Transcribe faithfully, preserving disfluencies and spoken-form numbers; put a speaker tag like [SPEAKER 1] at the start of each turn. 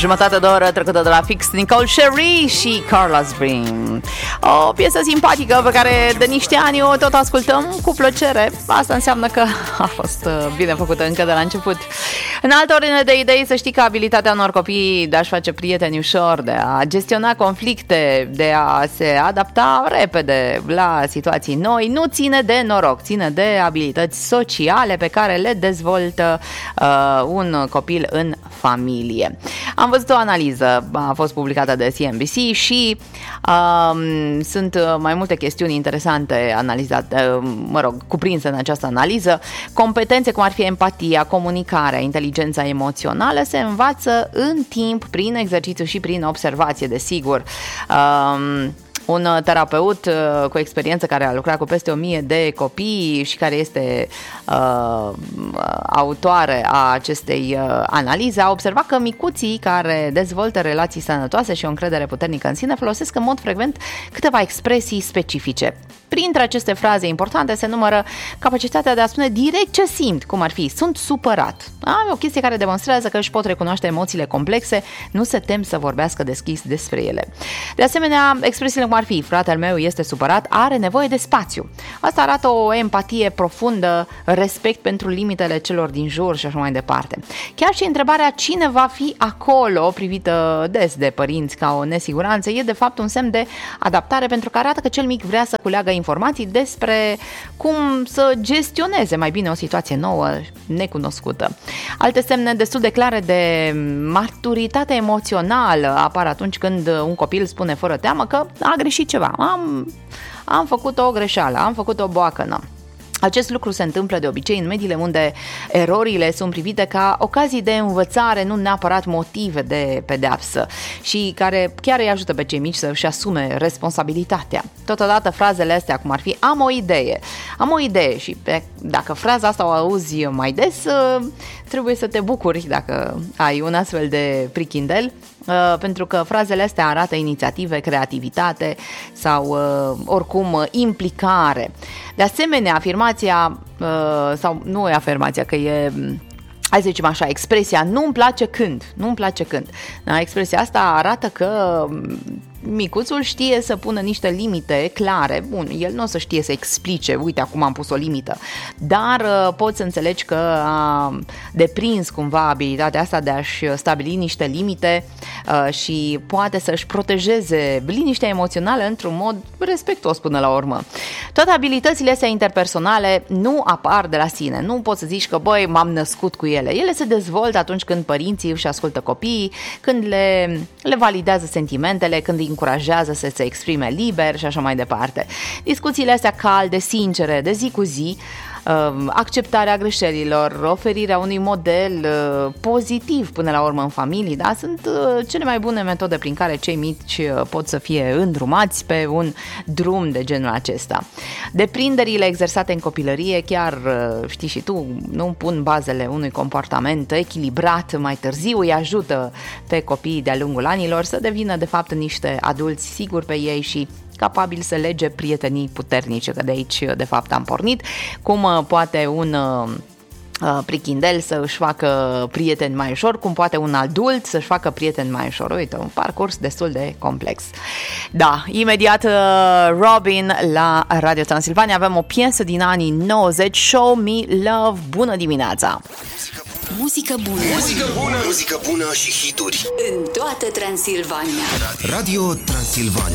[SPEAKER 1] Jumătate de oră trecută de la fix Nicole Sherry și Carlos Dream. O piesă simpatică pe care de niște ani o tot ascultăm cu plăcere. Asta înseamnă că a fost bine făcută încă de la început. În altă ordine de idei, să știi că abilitatea unor copii de a-și face prieteni ușor, de a gestiona conflicte, de a se adapta repede la situații noi, nu ține de noroc, ține de abilități sociale pe care le dezvoltă uh, un copil în familie. Am văzut o analiză, a fost publicată de C N B C și uh, sunt mai multe chestiuni interesante analizate, uh, mă rog, cuprinse în această analiză. Competențe cum ar fi empatia, comunicarea, inteligența emoțională se învață în timp, prin exercițiu și prin observație, desigur. Uh, Un terapeut uh, cu experiență care a lucrat cu peste o mie de copii și care este uh, autoare a acestei uh, analize a observat că micuții care dezvoltă relații sănătoase și o încredere puternică în sine folosesc în mod frecvent câteva expresii specifice. Printre aceste fraze importante se numără capacitatea de a spune direct ce simt, cum ar fi sunt supărat. A, o chestie care demonstrează că își pot recunoaște emoțiile complexe, nu se tem să vorbească deschis despre ele. De asemenea, expresiile cum ar fi fratele meu este supărat, are nevoie de spațiu. Asta arată o empatie profundă, respect pentru limitele celor din jur și așa mai departe. Chiar și întrebarea cine va fi acolo, privită des de părinți ca o nesiguranță, e de fapt un semn de adaptare pentru că arată că cel mic vrea să culeagă informații despre cum să gestioneze mai bine o situație nouă, necunoscută. Alte semne destul de clare de maturitate emoțională apar atunci când un copil spune fără teamă că a greșit ceva. Am, am făcut o greșeală, am făcut o boacănă. Acest lucru se întâmplă de obicei în mediile unde erorile sunt privite ca ocazii de învățare, nu neapărat motive de pedeapsă și care chiar îi ajută pe cei mici să-și asume responsabilitatea. Totodată frazele astea, cum ar fi am o idee, am o idee și pe, dacă fraza asta o auzi mai des, trebuie să te bucuri dacă ai un astfel de prichindel, pentru că frazele astea arată inițiative, creativitate sau oricum implicare. De asemenea, afirmația, sau nu e afirmația, că e, hai să zicem așa, expresia nu-mi place când, nu-mi place când. Da, expresia asta arată că micuțul știe să pună niște limite clare. Bun, el nu o să știe să explice, uite, acum am pus o limită, dar uh, poți să înțelegi că a deprins cumva abilitatea asta de a-și stabili niște limite uh, și poate să-și protejeze liniștea emoțională într-un mod respectuos până la urmă. Toate abilitățile astea interpersonale nu apar de la sine. Nu poți să zici că, băi, m-am născut cu ele. Ele se dezvoltă atunci când părinții își ascultă copiii, când le, le validează sentimentele, când îi încurajează să se exprime liber și așa mai departe. Discuțiile astea calde, sincere, de zi cu zi, acceptarea greșelilor, oferirea unui model pozitiv până la urmă în familie, da? Sunt cele mai bune metode prin care cei mici pot să fie îndrumați pe un drum de genul acesta. Deprinderile exersate în copilărie, chiar știi și tu, nu pun bazele unui comportament echilibrat mai târziu, îi ajută pe copiii de-a lungul anilor să devină de fapt niște adulți siguri pe ei și capabil să lege prietenii puternice, că de aici de fapt am pornit, cum poate un uh, prichindel să își facă prieteni mai ușor, cum poate un adult să-și facă prieteni mai ușor. Uite, un parcurs destul de complex. Da, imediat uh, Robin la Radio Transilvania, avem o piesă din anii nouăzeci, Show Me Love. Bună dimineața!
[SPEAKER 2] Muzică bună.
[SPEAKER 3] Muzică bună. Muzică bună și hituri.
[SPEAKER 2] În toată Transilvania.
[SPEAKER 3] Radio Transilvania.